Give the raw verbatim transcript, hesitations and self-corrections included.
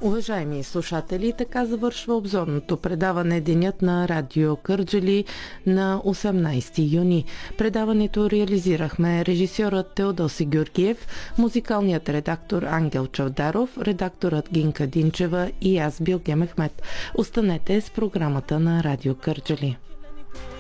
Уважаеми слушатели, така завършва обзорното предаване Денят на Радио Кърджали на осемнайсети юни. Предаването реализирахме режисьорът Теодоси Георгиев, музикалният редактор Ангел Чавдаров, редакторът Гинка Динчева и аз Билге Мехмет. Останете с програмата на Радио Кърджали.